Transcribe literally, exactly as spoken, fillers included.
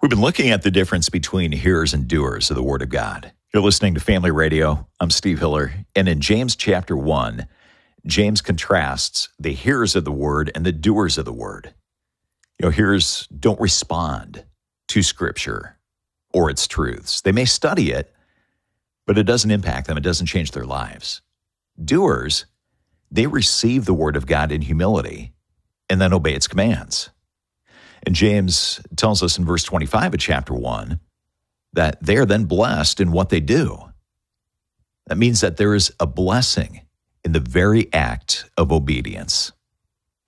We've been looking at the difference between hearers and doers of the Word of God. You're listening to Family Radio. I'm Steve Hiller. And in James chapter one, James contrasts the hearers of the Word and the doers of the Word. You know, hearers don't respond to Scripture or its truths. They may study it, but it doesn't impact them. It doesn't change their lives. Doers, they receive the Word of God in humility and then obey its commands. And James tells us in verse twenty-five of chapter one that they are then blessed in what they do. That means that there is a blessing in the very act of obedience.